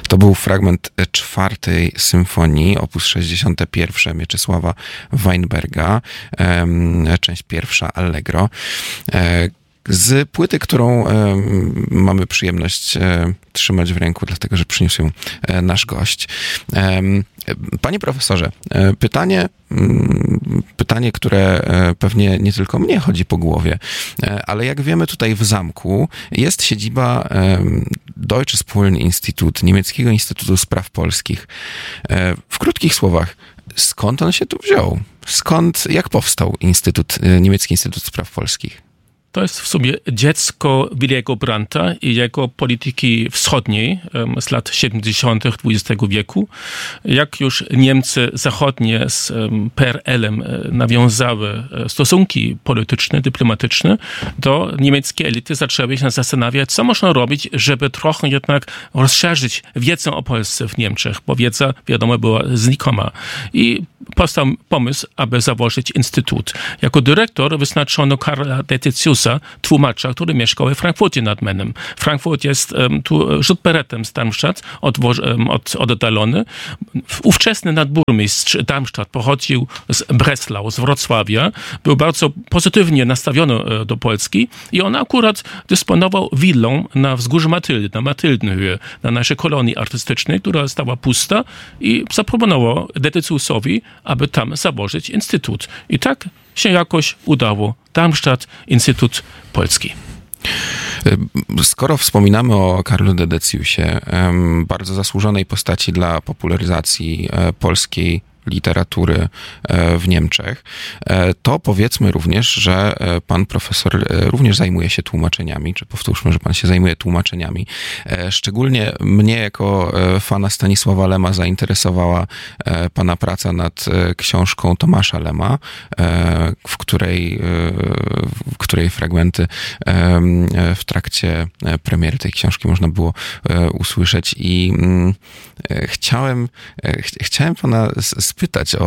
To był fragment czwartej symfonii, opus 61 Mieczysława Weinberga, część pierwsza Allegro. Z płyty, którą mamy przyjemność trzymać w ręku, dlatego że przyniósł ją nasz gość. Panie profesorze, pytanie, które pewnie nie tylko mnie chodzi po głowie, ale jak wiemy, tutaj w zamku jest siedziba Deutsches Polen-Institut, Niemieckiego Instytutu Spraw Polskich. W krótkich słowach, skąd on się tu wziął? Jak powstał Niemiecki Instytut Spraw Polskich? To jest w sumie dziecko Williego Brandta i jego polityki wschodniej z lat 70. XX wieku. Jak już Niemcy zachodnie z PRL-em nawiązały stosunki polityczne, dyplomatyczne, to niemieckie elity zaczęły się zastanawiać, co można robić, żeby trochę jednak rozszerzyć wiedzę o Polsce w Niemczech, bo wiedza, wiadomo, była znikoma. I powstał pomysł, aby założyć instytut. Jako dyrektor wyznaczono Karla Detyciusa, tłumacza, który mieszkał we Frankfurcie nad Menem. Frankfurt jest tu rzut peretem z Darmstadt, oddalony. Ówczesny nadburmistrz Darmstadt pochodził z Breslau, z Wrocławia. Był bardzo pozytywnie nastawiony do Polski i on akurat dysponował willą na wzgórzu Matyldy, na Matyldenhöhe, na naszej kolonii artystycznej, która stała pusta i zaproponował Detyciusowi, aby tam założyć instytut. I tak się jakoś udało. Darmstadt, Instytut Polski. Skoro wspominamy o Karlu Detyciusie, bardzo zasłużonej postaci dla popularyzacji polskiej literatury w Niemczech, to powiedzmy również, że pan profesor również zajmuje się tłumaczeniami, czy powtórzmy, że pan się zajmuje tłumaczeniami. Szczególnie mnie jako fana Stanisława Lema zainteresowała pana praca nad książką Tomasza Lema, w której fragmenty w trakcie premiery tej książki można było usłyszeć i chciałem pana spytać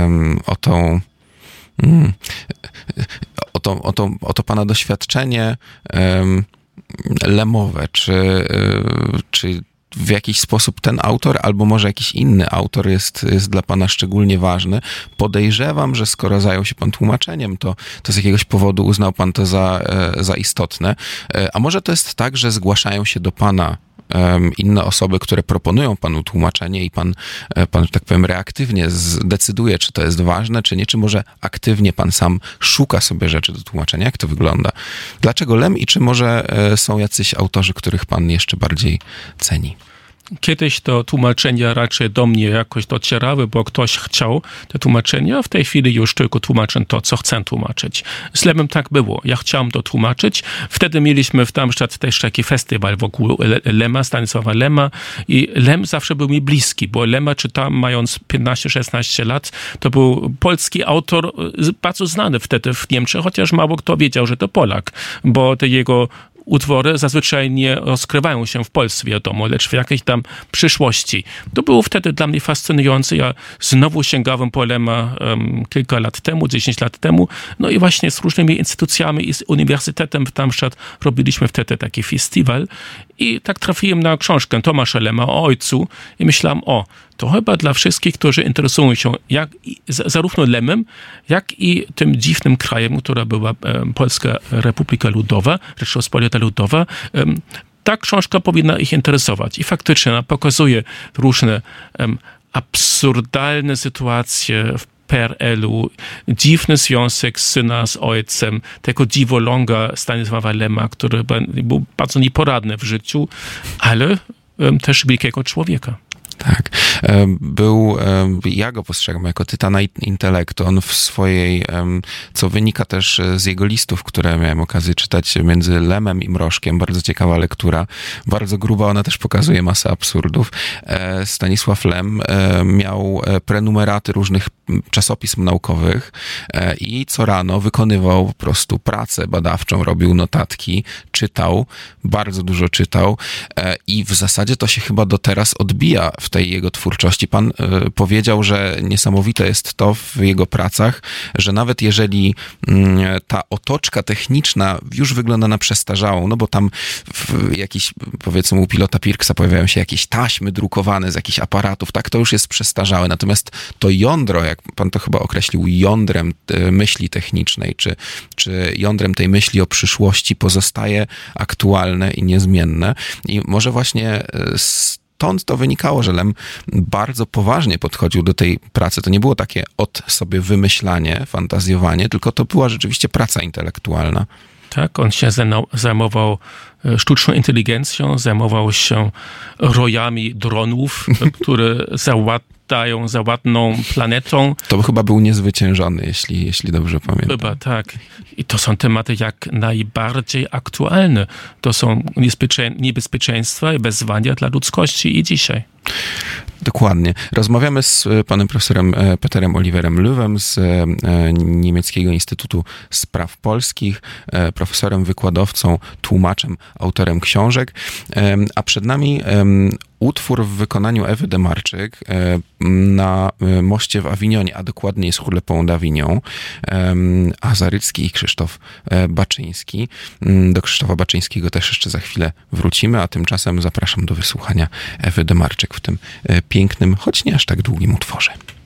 o to pana doświadczenie lemowe, czy w jakiś sposób ten autor, albo może jakiś inny autor jest dla pana szczególnie ważny. Podejrzewam, że skoro zajął się pan tłumaczeniem, to z jakiegoś powodu uznał pan to za istotne. A może to jest tak, że zgłaszają się do pana inne osoby, które proponują panu tłumaczenie i pan, że tak powiem, reaktywnie decyduje, czy to jest ważne, czy nie, czy może aktywnie pan sam szuka sobie rzeczy do tłumaczenia. Jak to wygląda? Dlaczego Lem i czy może są jacyś autorzy, których pan jeszcze bardziej ceni? Kiedyś to tłumaczenia raczej do mnie jakoś docierały, bo ktoś chciał te tłumaczenia, a w tej chwili już tylko tłumaczę to, co chcę tłumaczyć. Z Lemem tak było. Ja chciałem to tłumaczyć. Wtedy mieliśmy w Darmstadt też taki festiwal wokół Lema, Stanisława Lema i Lem zawsze był mi bliski, bo Lema czytałem mając 15-16 lat. To był polski autor, bardzo znany wtedy w Niemczech, chociaż mało kto wiedział, że to Polak, bo te jego utwory zazwyczaj nie rozkrywają się w Polsce, wiadomo, lecz w jakiejś tam przyszłości. To było wtedy dla mnie fascynujące. Ja znowu sięgałem po Lema kilka lat temu, 10 lat temu. No i właśnie z różnymi instytucjami i z Uniwersytetem w Darmstadt robiliśmy wtedy taki festiwal i tak trafiłem na książkę Tomasza Lema o ojcu i myślałem, to chyba dla wszystkich, którzy interesują się zarówno Lemem, jak i tym dziwnym krajem, która była Polska Republika Ludowa, Rzeczpospolita Ludowa, ta książka powinna ich interesować. I faktycznie ona pokazuje różne absurdalne sytuacje w PRL-u, dziwny związek syna z ojcem, tego dziwoląga Stanisława Lema, który był bardzo nieporadny w życiu, ale też wielkiego człowieka. Tak. Ja go postrzegam jako tytana intelektu. On w swojej, co wynika też z jego listów, które miałem okazję czytać między Lemem i Mrożkiem, bardzo ciekawa lektura, bardzo gruba, ona też pokazuje masę absurdów. Stanisław Lem miał prenumeraty różnych czasopism naukowych i co rano wykonywał po prostu pracę badawczą, robił notatki, czytał, bardzo dużo czytał i w zasadzie to się chyba do teraz odbija w tej jego twórczości. twórczości. Pan powiedział, że niesamowite jest to w jego pracach, że nawet jeżeli ta otoczka techniczna już wygląda na przestarzałą, no bo tam jakiś, powiedzmy u pilota Pirksa pojawiają się jakieś taśmy drukowane z jakichś aparatów, tak, to już jest przestarzałe. Natomiast to jądro, jak pan to chyba określił, jądrem myśli technicznej, czy jądrem tej myśli o przyszłości pozostaje aktualne i niezmienne. I może właśnie stąd to wynikało, że Lem bardzo poważnie podchodził do tej pracy. To nie było takie od sobie wymyślanie, fantazjowanie, tylko to była rzeczywiście praca intelektualna. Tak, on się zajmował sztuczną inteligencją, zajmował się rojami dronów, które załatają za ładną planetą. To chyba był niezwyciężony, jeśli dobrze pamiętam. Chyba tak. I to są tematy jak najbardziej aktualne. To są niebezpieczeństwa i wyzwania dla ludzkości i dzisiaj. Dokładnie. Rozmawiamy z panem profesorem Peterem Oliverem Löwem z Niemieckiego Instytutu Spraw Polskich, profesorem, wykładowcą, tłumaczem, autorem książek, a przed nami utwór w wykonaniu Ewy Demarczyk na moście w Awinionie, a dokładniej z Hurlepont d'Avignon, Azarycki i Krzysztof Baczyński. Do Krzysztofa Baczyńskiego też jeszcze za chwilę wrócimy, a tymczasem zapraszam do wysłuchania Ewy Demarczyk w tym pięknym, choć nie aż tak długim utworze.